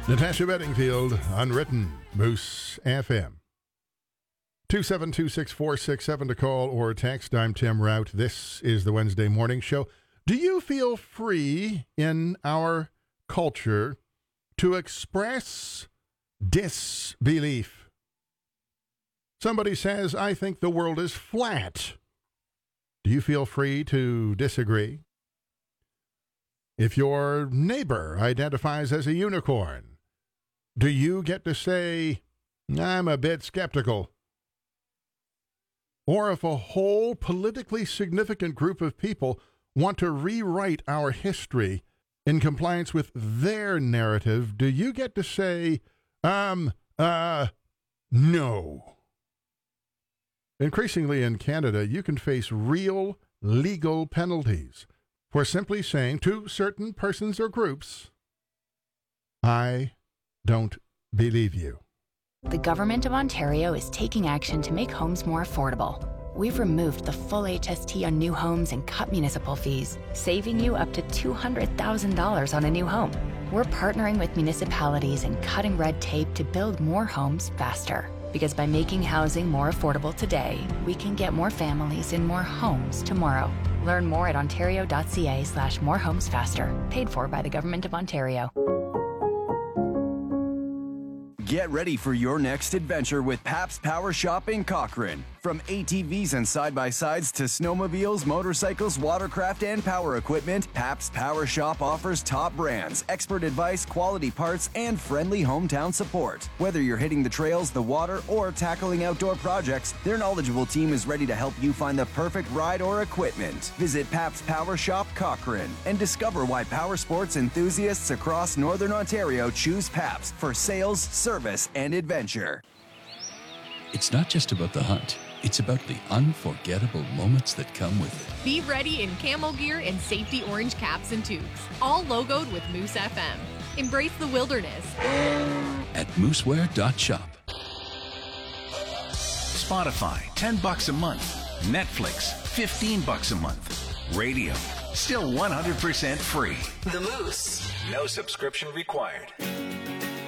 Natasha Bedingfield, Unwritten, Moose FM. 2726467 to call or text. I'm Tim Rout. This is the Wednesday Morning Show. Do you feel free in our culture to express disbelief? Somebody says, I think the world is flat. Do you feel free to disagree? If your neighbor identifies as a unicorn, do you get to say, I'm a bit skeptical? Or if a whole politically significant group of people want to rewrite our history in compliance with their narrative, do you get to say, no? Increasingly in Canada, you can face real legal penalties for simply saying to certain persons or groups, I don't believe you. The Government of Ontario is taking action to make homes more affordable. We've removed the full HST on new homes and cut municipal fees, saving you up to $200,000 on a new home. We're partnering with municipalities and cutting red tape to build more homes faster. Because by making housing more affordable today, we can get more families in more homes tomorrow. Learn more at ontario.ca/morehomesfaster. Paid for by the Government of Ontario. Get ready for your next adventure with Pabst Power Shop in Cochrane. From ATVs and side-by-sides to snowmobiles, motorcycles, watercraft, and power equipment, Pabst Power Shop offers top brands, expert advice, quality parts, and friendly hometown support. Whether you're hitting the trails, the water, or tackling outdoor projects, their knowledgeable team is ready to help you find the perfect ride or equipment. Visit Pabst Power Shop Cochrane and discover why power sports enthusiasts across Northern Ontario choose Pabst for sales, service, and adventure. It's not just about the hunt. It's about the unforgettable moments that come with it. Be ready in camo gear and safety orange caps and tubes, all logoed with Moose FM. Embrace the wilderness At mooseware.shop. Spotify, $10 a month. Netflix, $15 a month. Radio, still 100% free. The Moose. No subscription required.